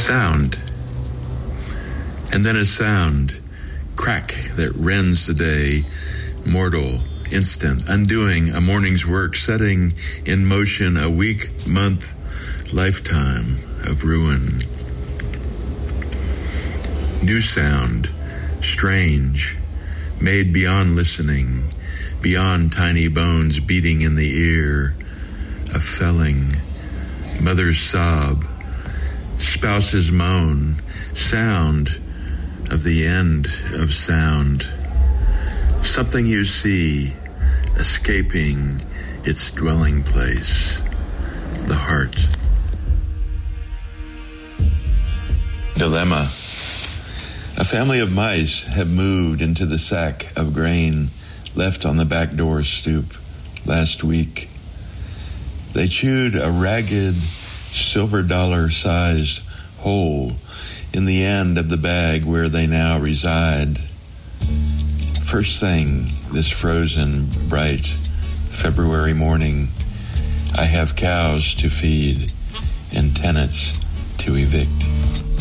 Sound. And then a sound, crack that rends the day, mortal, instant, undoing a morning's work, setting in motion a week, month, lifetime of ruin. New sound, strange, made beyond listening, beyond tiny bones beating in the ear, a felling, mother's sob, spouse's moan, sound of the end of sound, something you see escaping its dwelling place, the heart. Dilemma. A family of mice have moved into the sack of grain left on the back door stoop last week. They chewed a ragged silver dollar-sized hole in the end of the bag where they now reside. First thing this frozen, bright February morning, I have cows to feed and tenants to evict.